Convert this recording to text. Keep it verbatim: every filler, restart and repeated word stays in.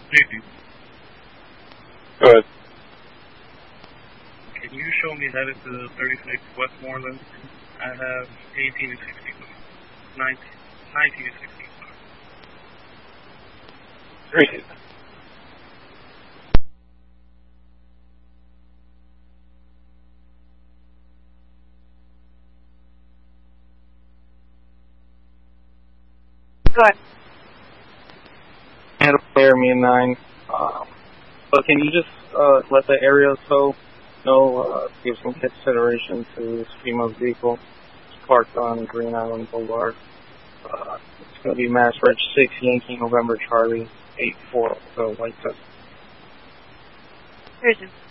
Maybe. Go ahead. Can you show me that it's a thirty-six Westmoreland? I have eighteen to sixty-five. nineteen, nineteen to sixty-five. Great. Good. And player me nine. Um, but can you just uh, let the area so know, uh, give some consideration to stream of vehicle? It's parked on Green Island Boulevard. Uh, it's going to be Mass Ridge six Yankee November Charlie eight four. So like this. Vision.